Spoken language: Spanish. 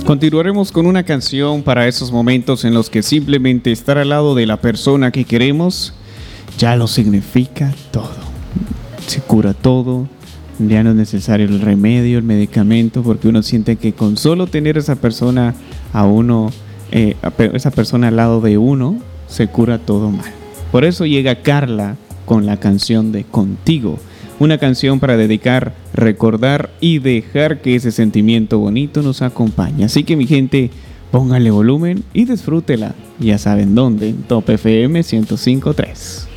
Continuaremos con una canción para esos momentos en los que simplemente estar al lado de la persona que queremos ya lo significa todo. Se cura todo, ya no es necesario el remedio, el medicamento, porque uno siente que con solo tener esa persona esa persona al lado de uno, se cura todo mal. Por eso llega Carla con la canción de Contigo. Una canción para dedicar, recordar y dejar que ese sentimiento bonito nos acompañe. Así que mi gente, póngale volumen y disfrútela. Ya saben dónde, en Top FM 105.3.